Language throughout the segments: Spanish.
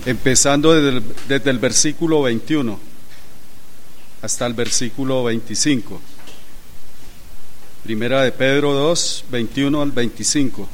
empezando desde el versículo 21 hasta el versículo 25. Primera de Pedro 2, 21 al 25.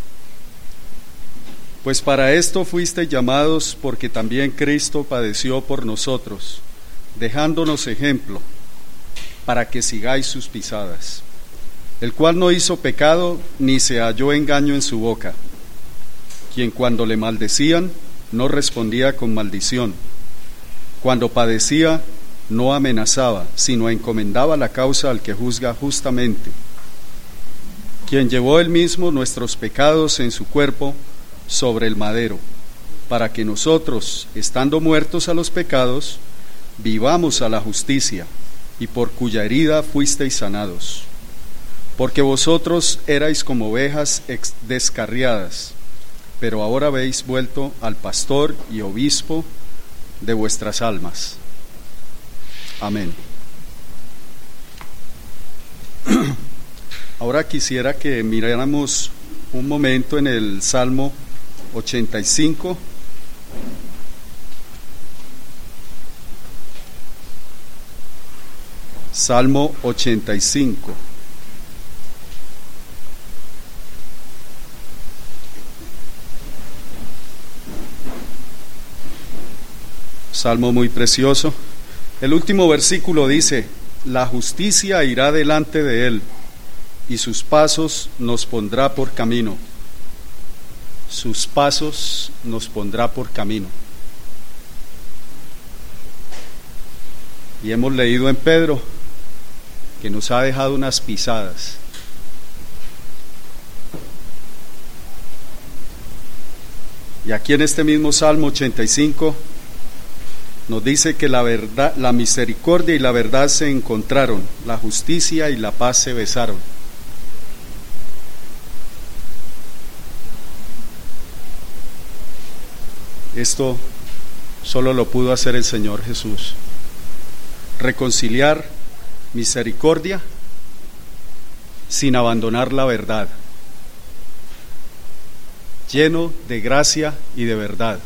Pues para esto fuisteis llamados, porque también Cristo padeció por nosotros, dejándonos ejemplo, para que sigáis sus pisadas, el cual no hizo pecado, ni se halló engaño en su boca, quien cuando le maldecían, no respondía con maldición, cuando padecía, no amenazaba, sino encomendaba la causa al que juzga justamente, quien llevó él mismo nuestros pecados en su cuerpo sobre el madero, para que nosotros, estando muertos a los pecados, vivamos a la justicia, y por cuya herida fuisteis sanados. Porque vosotros erais como ovejas descarriadas, pero ahora habéis vuelto al pastor y obispo de vuestras almas. Amén. Ahora quisiera que miráramos un momento en el Salmo 85. Salmo 85. Salmo muy precioso. El último versículo dice: la justicia irá delante de él, y sus pasos nos pondrá por camino. Sus pasos nos pondrá por camino. Y hemos leído en Pedro que nos ha dejado unas pisadas. Y aquí en este mismo Salmo 85 nos dice que la verdad, la misericordia y la verdad se encontraron, la justicia y la paz se besaron. Esto solo lo pudo hacer el Señor Jesús. Reconciliar misericordia sin abandonar la verdad, lleno de gracia y de verdad.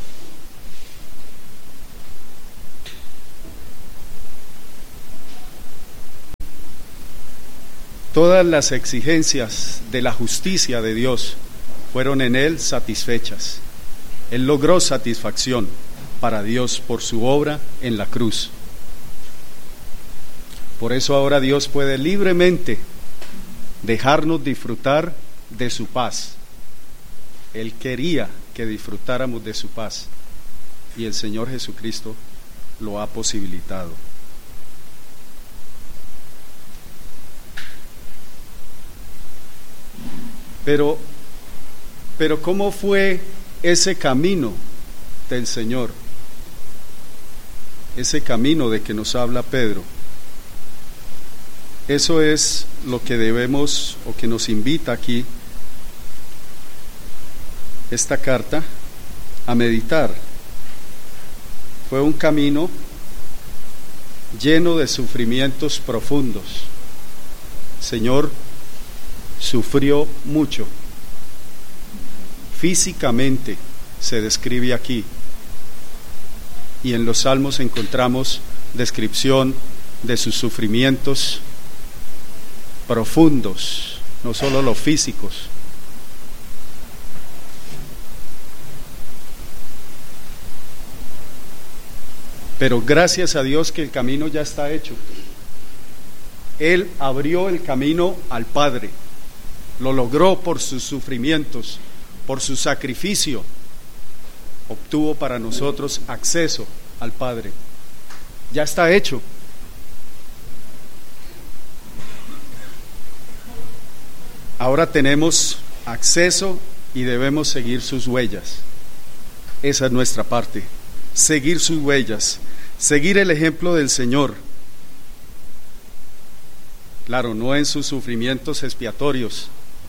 Todas las exigencias de la justicia de Dios fueron en Él satisfechas. Él logró satisfacción para Dios por su obra en la cruz. Por eso ahora Dios puede libremente dejarnos disfrutar de su paz. Él quería que disfrutáramos de su paz, y el Señor Jesucristo lo ha posibilitado. Pero ¿cómo fue ese camino del Señor? Ese camino de que nos habla Pedro. Eso es lo que debemos, o que nos invita aquí esta carta a meditar. Fue un camino lleno de sufrimientos profundos. El Señor sufrió mucho. Físicamente se describe aquí, y en los Salmos encontramos descripción de sus sufrimientos profundos, no solo los físicos. Pero gracias a Dios que el camino ya está hecho. Él abrió el camino al Padre, lo logró por sus sufrimientos, por su sacrificio, obtuvo para nosotros acceso al Padre. Ya está hecho. Ahora tenemos acceso y debemos seguir sus huellas. Esa es nuestra parte, seguir sus huellas, seguir el ejemplo del Señor. Claro, no en sus sufrimientos expiatorios,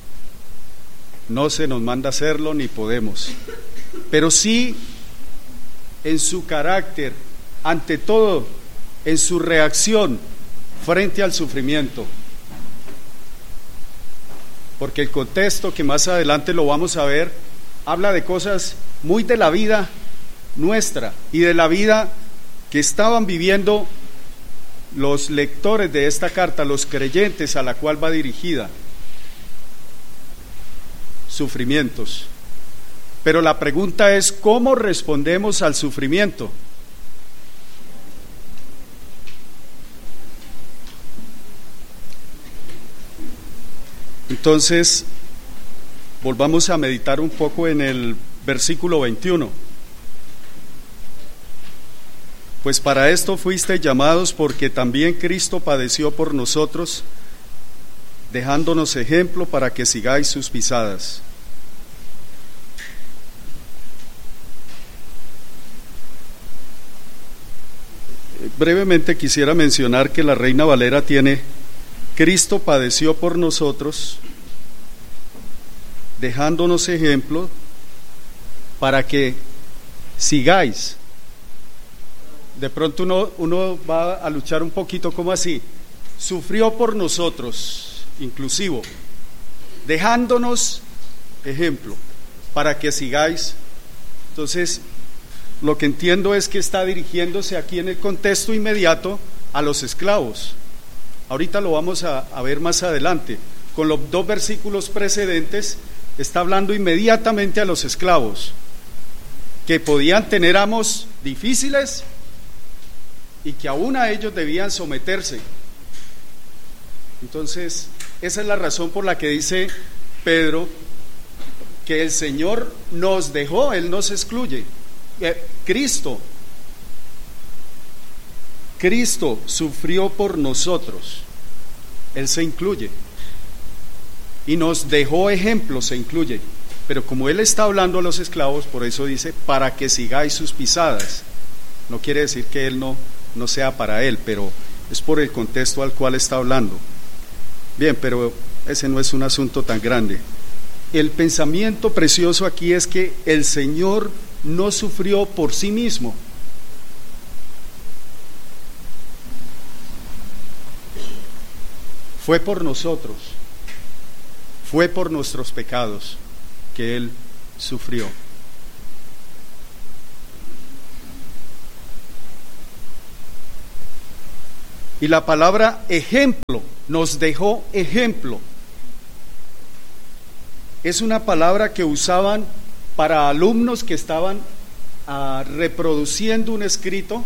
no se nos manda hacerlo ni podemos, pero sí en su carácter, ante todo en su reacción frente al sufrimiento. Porque el contexto, que más adelante lo vamos a ver, habla de cosas muy de la vida nuestra y de la vida que estaban viviendo los lectores de esta carta, los creyentes a la cual va dirigida. Sufrimientos. Pero la pregunta es, ¿cómo respondemos al sufrimiento? Entonces, volvamos a meditar un poco en el versículo 21. Pues para esto fuisteis llamados, porque también Cristo padeció por nosotros, dejándonos ejemplo para que sigáis sus pisadas. Brevemente quisiera mencionar que la Reina Valera tiene: Cristo padeció por nosotros, dejándonos ejemplo para que sigáis. De pronto uno va a luchar un poquito, ¿cómo así? Sufrió por nosotros, inclusivo, dejándonos ejemplo para que sigáis. Entonces, lo que entiendo es que está dirigiéndose aquí en el contexto inmediato a los esclavos. Ahorita lo vamos a ver más adelante. Con los dos versículos precedentes está hablando inmediatamente a los esclavos, que podían tener amos difíciles y que aún a ellos debían someterse. Entonces, esa es la razón por la que dice Pedro que el Señor nos dejó, Él nos excluye. Cristo sufrió por nosotros, Él se incluye, y nos dejó ejemplo, se incluye, pero como Él está hablando a los esclavos, por eso dice, para que sigáis sus pisadas. No quiere decir que Él no sea para Él, pero es por el contexto al cual está hablando. Bien, pero ese no es un asunto tan grande. El pensamiento precioso aquí es que el Señor no sufrió por sí mismo. Fue por nosotros, fue por nuestros pecados que Él sufrió. Y la palabra ejemplo, nos dejó ejemplo, es una palabra que usaban para alumnos que estaban reproduciendo un escrito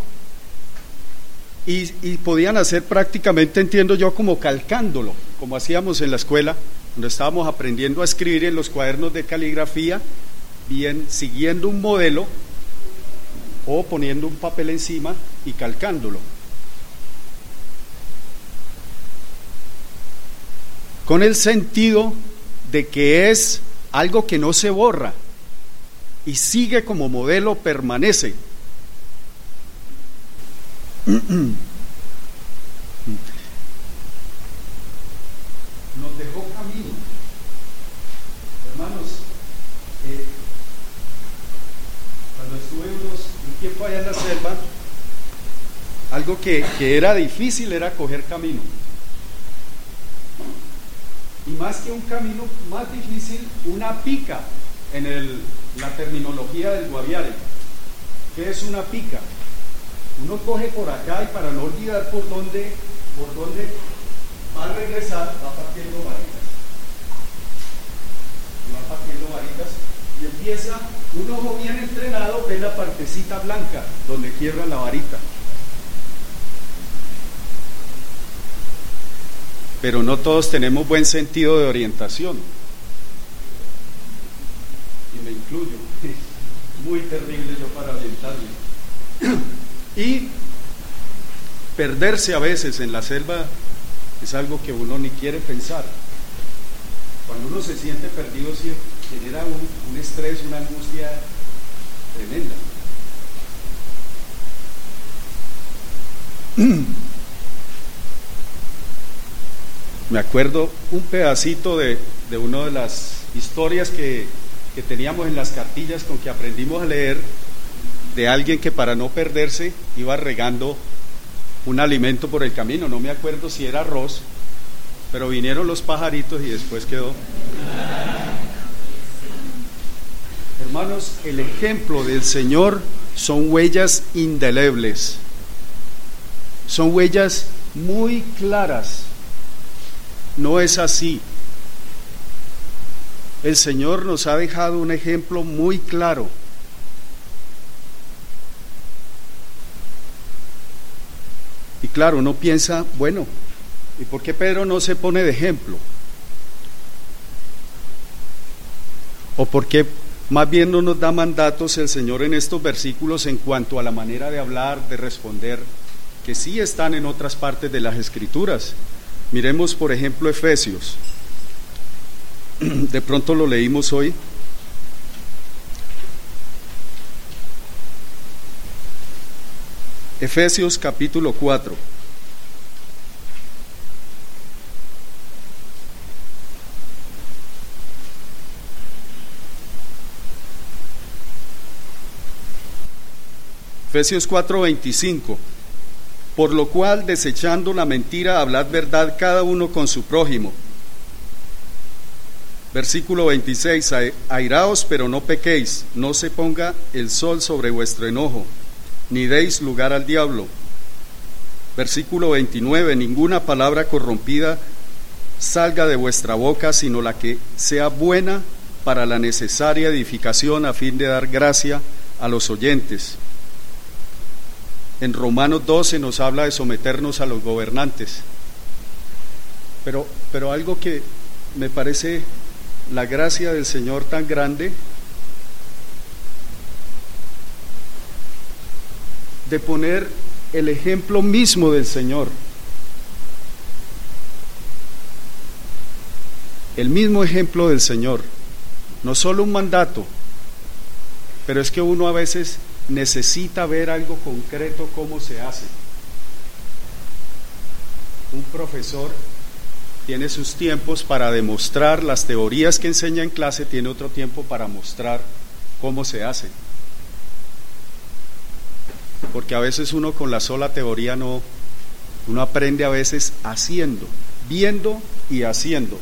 y podían hacer prácticamente, entiendo yo, como calcándolo, como hacíamos en la escuela, cuando estábamos aprendiendo a escribir en los cuadernos de caligrafía, bien siguiendo un modelo o poniendo un papel encima y calcándolo. Con el sentido de que es algo que no se borra y sigue como modelo, permanece. Nos dejó camino. Hermanos, cuando estuve un tiempo allá en la selva, algo que era difícil era coger camino. Y más que un camino, más difícil, una pica en la terminología del Guaviare. ¿Qué es una pica? Uno coge por acá y para no olvidar por dónde va a regresar, va partiendo varitas. Va partiendo varitas y empieza, un ojo bien entrenado ve la partecita blanca donde quiebra la varita. Pero no todos tenemos buen sentido de orientación. Y me incluyo. Muy terrible yo para orientarme. Y perderse a veces en la selva es algo que uno ni quiere pensar. Cuando uno se siente perdido, genera un estrés, una angustia tremenda. Me acuerdo un pedacito de una de las historias que teníamos en las cartillas con que aprendimos a leer, de alguien que para no perderse iba regando un alimento por el camino. No me acuerdo si era arroz, pero vinieron los pajaritos y después quedó. Hermanos, el ejemplo del Señor son huellas indelebles, son huellas muy claras. No es así. El Señor nos ha dejado un ejemplo muy claro. Y claro, uno piensa, bueno, ¿y por qué Pedro no se pone de ejemplo? ¿O por qué más bien no nos da mandatos el Señor en estos versículos en cuanto a la manera de hablar, de responder, que sí están en otras partes de las Escrituras? Miremos, por ejemplo, Efesios. De pronto lo leímos hoy. Efesios capítulo 4. Efesios 4:25. Por lo cual, desechando la mentira, hablad verdad cada uno con su prójimo. Versículo 26. Airaos, pero no pequéis, no se ponga el sol sobre vuestro enojo, ni deis lugar al diablo. Versículo 29. Ninguna palabra corrompida salga de vuestra boca, sino la que sea buena para la necesaria edificación, a fin de dar gracia a los oyentes. En Romanos 12 nos habla de someternos a los gobernantes. Pero algo que me parece la gracia del Señor tan grande, de poner el ejemplo mismo del Señor, el mismo ejemplo del Señor, no solo un mandato, pero es que uno a veces necesita ver algo concreto, cómo se hace. Un profesor tiene sus tiempos para demostrar las teorías que enseña en clase, tiene otro tiempo para mostrar cómo se hace. Porque a veces uno con la sola teoría no, uno aprende a veces haciendo, viendo y haciendo.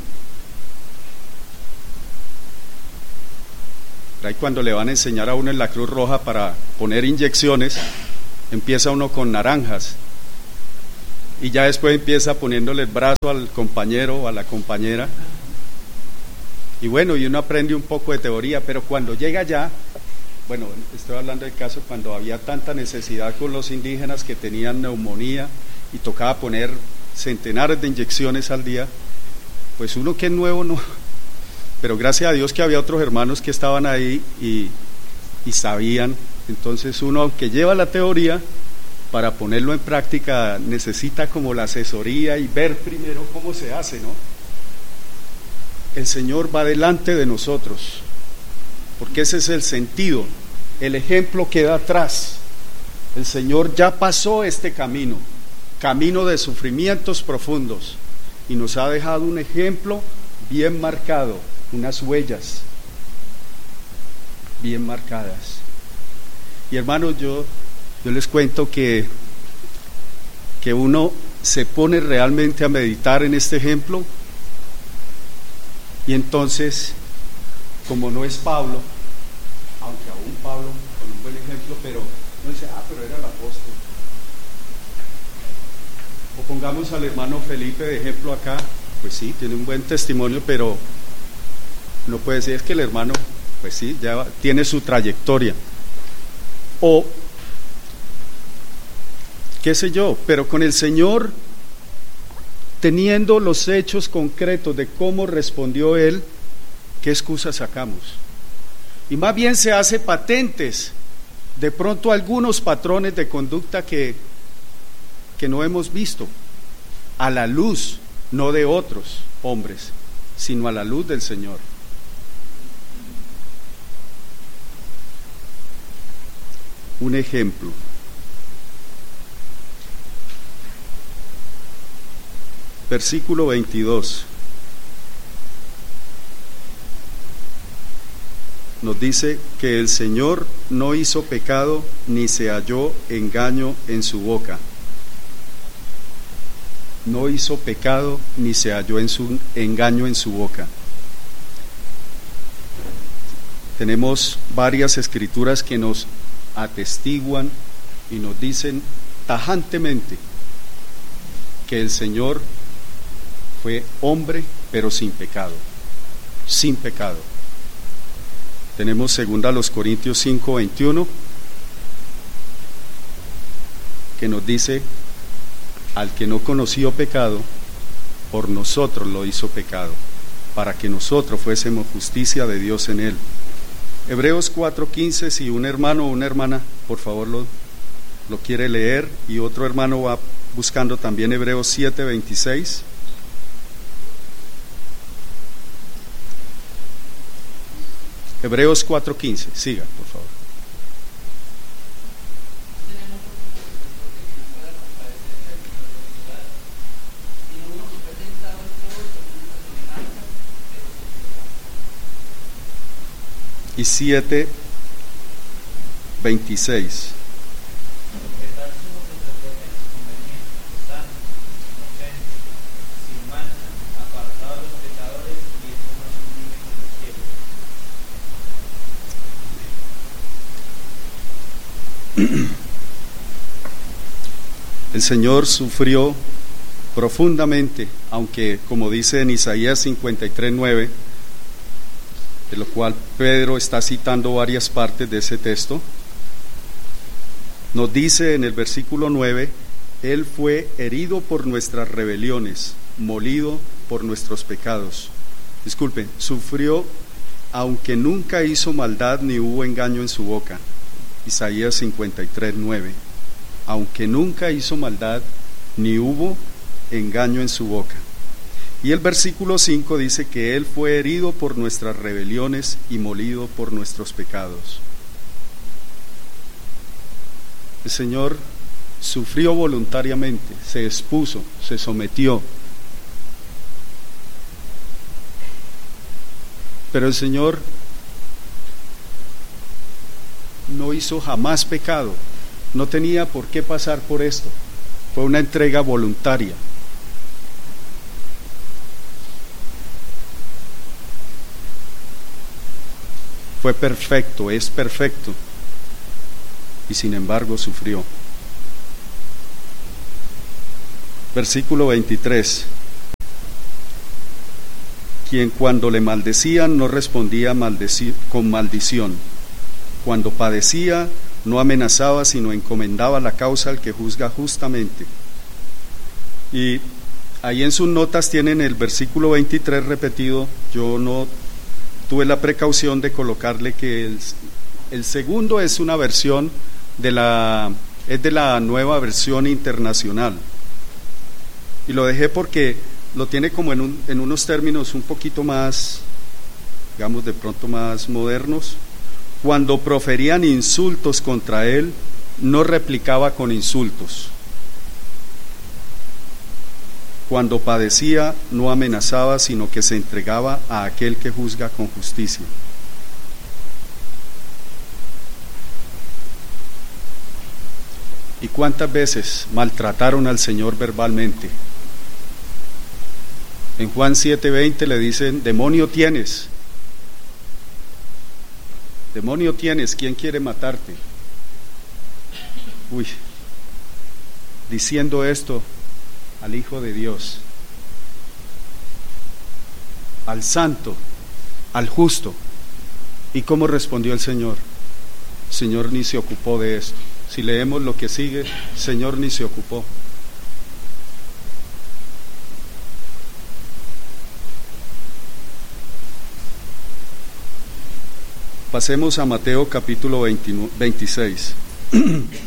Ahí cuando le van a enseñar a uno en la Cruz Roja para poner inyecciones, empieza uno con naranjas y ya después empieza poniéndole el brazo al compañero o a la compañera, y bueno, y uno aprende un poco de teoría, pero cuando llega allá, bueno, estoy hablando del caso cuando había tanta necesidad con los indígenas que tenían neumonía y tocaba poner centenares de inyecciones al día, pues uno que es nuevo no, pero gracias a Dios que había otros hermanos que estaban ahí y sabían. Entonces uno, aunque lleva la teoría, para ponerlo en práctica necesita como la asesoría y ver primero cómo se hace, ¿no? El Señor va delante de nosotros, porque ese es el sentido, el ejemplo queda atrás. El Señor ya pasó este camino de sufrimientos profundos, y nos ha dejado un ejemplo bien marcado, unas huellas bien marcadas. Y hermanos, yo les cuento que uno se pone realmente a meditar en este ejemplo, y entonces, como no es Pablo, aunque aún Pablo con un buen ejemplo, pero uno dice, pero era el apóstol. O pongamos al hermano Felipe de ejemplo acá, pues sí, tiene un buen testimonio, pero no puede decir, es que el hermano, pues sí, ya tiene su trayectoria. O, qué sé yo, pero con el Señor, teniendo los hechos concretos de cómo respondió Él, ¿qué excusa sacamos? Y más bien se hace patentes, de pronto algunos patrones de conducta que no hemos visto, a la luz, no de otros hombres, sino a la luz del Señor. Un ejemplo. Versículo 22. Nos dice que el Señor no hizo pecado ni se halló engaño en su boca. No hizo pecado ni se halló engaño en su boca. tenemos varias escrituras que nos atestiguan y nos dicen tajantemente que el Señor fue hombre, pero sin pecado, sin pecado. Tenemos 2 Corintios 5:21, que nos dice: al que no conoció pecado, por nosotros lo hizo pecado, para que nosotros fuésemos justicia de Dios en él. Hebreos 4:15, si un hermano o una hermana, por favor, lo quiere leer, y otro hermano va buscando también Hebreos 7:26. Hebreos 4:15, siga, por favor. Y 7:26. El Señor sufrió profundamente, aunque, como dice en Isaías 53:9, de lo cual Pedro está citando varias partes de ese texto, nos dice en el versículo 9: Él fue herido por nuestras rebeliones, molido por nuestros pecados. Disculpen, sufrió aunque nunca hizo maldad ni hubo engaño en su boca. Isaías 53:9. Aunque nunca hizo maldad ni hubo engaño en su boca. Y el versículo 5 dice que Él fue herido por nuestras rebeliones y molido por nuestros pecados. El Señor sufrió voluntariamente, se expuso, se sometió. Pero el Señor no hizo jamás pecado, no tenía por qué pasar por esto. Fue una entrega voluntaria. Fue perfecto, es perfecto, y sin embargo sufrió. Versículo 23. Quien cuando le maldecían no respondía con maldición. Cuando padecía no amenazaba, sino encomendaba la causa al que juzga justamente. Y ahí en sus notas tienen el versículo 23 repetido. Yo no tuve la precaución de colocarle que el segundo es una versión es de la Nueva Versión Internacional, y lo dejé porque lo tiene como en unos términos un poquito más, digamos, de pronto más modernos. Cuando proferían insultos contra él, no replicaba con insultos. Cuando padecía, no amenazaba, sino que se entregaba a aquel que juzga con justicia. ¿Y cuántas veces maltrataron al Señor verbalmente? En Juan 7:20 le dicen: demonio tienes, demonio tienes, ¿quién quiere matarte? Uy, diciendo esto al Hijo de Dios, al Santo, al Justo. ¿Y cómo respondió el Señor? El Señor ni se ocupó de esto. Si leemos lo que sigue, el Señor ni se ocupó. Pasemos a Mateo capítulo 26.